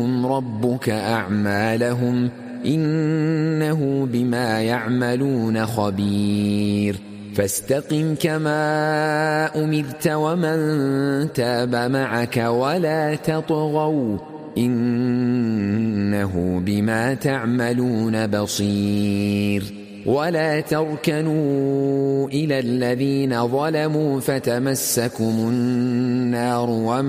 ربك أعمالهم إنه بما يعملون خبير فاستقم كما أمرت ومن تاب معك ولا تطغوا إنه بما تعملون بصير ولا تركنوا إلى الذين ظلموا فتمسكم النار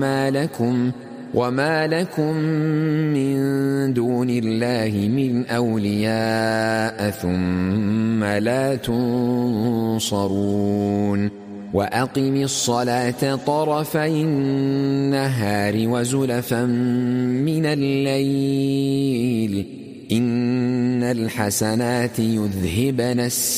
وما لكم من دون الله من أولياء ثم لا تنصرون وأقم الصلاة طرفي النهار وزلفا من الليل إن الحسنات يذهبن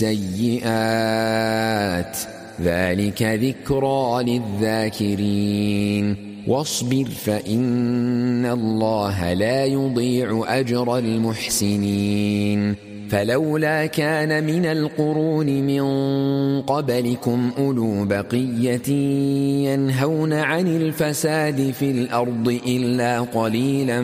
السيئات ذلك ذكرى للذاكرين واصبر فإن الله لا يضيع أجر المحسنين فلولا كان من القرون من قبلكم أولو بقية ينهون عن الفساد في الأرض إلا قليلا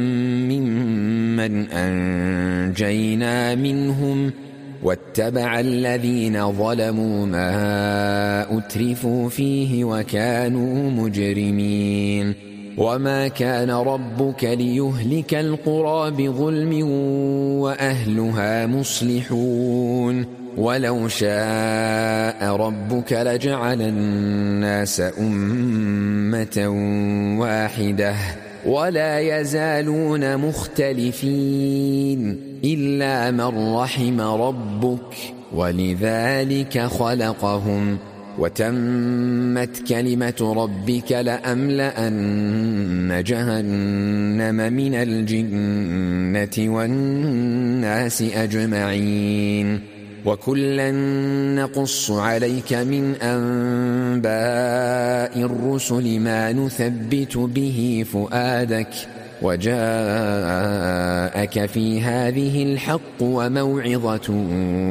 ممن أنجينا منهم واتبع الذين ظلموا ما أترفوا فيه وكانوا مجرمين وما كان ربك ليهلك القرى بظلم وأهلها مصلحون ولو شاء ربك لجعل الناس أمة واحدة ولا يزالون مختلفين إلا من رحم ربك ولذلك خلقهم وتمت كلمة ربك لأملأن جهنم من الجنة والناس أجمعين وكلا نقص عليك من أنباء الرسل ما نثبت به فؤادك وجاءك في هذه الحق وموعظة